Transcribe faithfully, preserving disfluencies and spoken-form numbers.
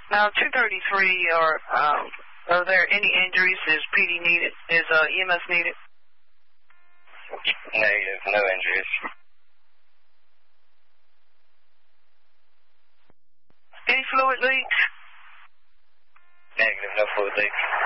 Now, two thirty-three, are, um, are there any injuries? Is P D needed? Is uh, E M S needed? Negative, no injuries. Any fluid leaks? Negative, no fluid leaks.